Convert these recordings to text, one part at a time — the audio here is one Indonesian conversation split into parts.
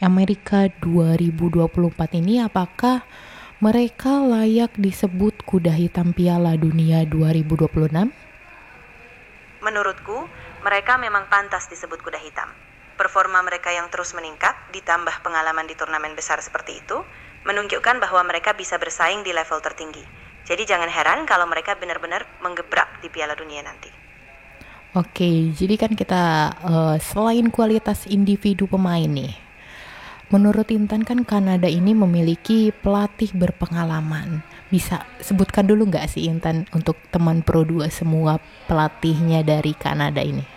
Amerika 2024 ini, apakah mereka layak disebut kuda hitam Piala Dunia 2026? Menurutku, mereka memang pantas disebut kuda hitam. Performa mereka yang terus meningkat, ditambah pengalaman di turnamen besar seperti itu, menunjukkan bahwa mereka bisa bersaing di level tertinggi. Jadi jangan heran kalau mereka benar-benar menggebrak di Piala Dunia nanti. Oke, jadi kan kita selain kualitas individu pemain nih, menurut Intan kan Kanada ini memiliki pelatih berpengalaman. Bisa sebutkan dulu nggak sih Intan untuk teman Pro 2 semua pelatihnya dari Kanada ini?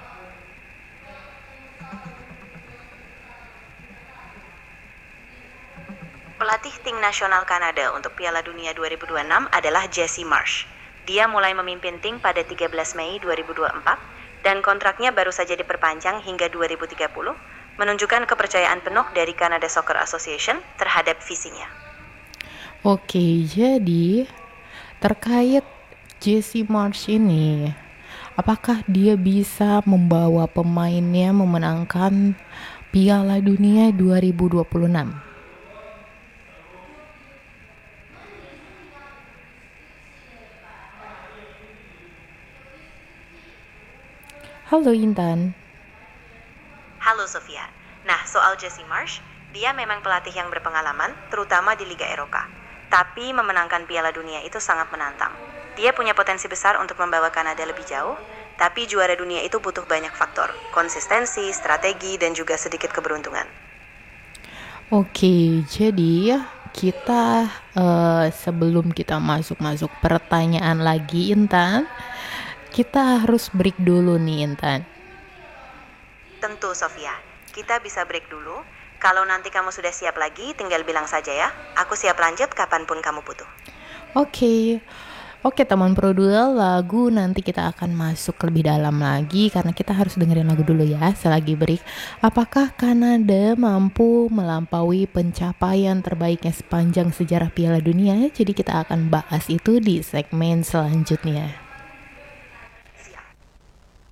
Pelatih tim nasional Kanada untuk Piala Dunia 2026 adalah Jesse Marsh. Dia mulai memimpin tim pada 13 Mei 2024 dan kontraknya baru saja diperpanjang hingga 2030, menunjukkan kepercayaan penuh dari Canada Soccer Association terhadap visinya. Oke, jadi terkait Jesse Marsh ini, apakah dia bisa membawa pemainnya memenangkan Piala Dunia 2026? Halo Intan. Halo Sofia. Nah, soal Jesse Marsh, dia memang pelatih yang berpengalaman, terutama di Liga Eropa. Tapi memenangkan Piala Dunia itu sangat menantang. Dia punya potensi besar untuk membawa Kanada lebih jauh, tapi juara dunia itu butuh banyak faktor, konsistensi, strategi, dan juga sedikit keberuntungan. Oke, jadi kita sebelum kita masuk pertanyaan lagi Intan, kita harus break dulu nih Intan. Tentu Sofia, kita bisa break dulu. Kalau nanti kamu sudah siap lagi, tinggal bilang saja ya. Aku siap lanjut kapanpun kamu butuh. Oke teman Pro 2, lagu nanti kita akan masuk lebih dalam lagi karena kita harus dengerin lagu dulu ya selagi break. Apakah Kanada mampu melampaui pencapaian terbaiknya sepanjang sejarah Piala Dunia? Jadi kita akan bahas itu di segmen selanjutnya.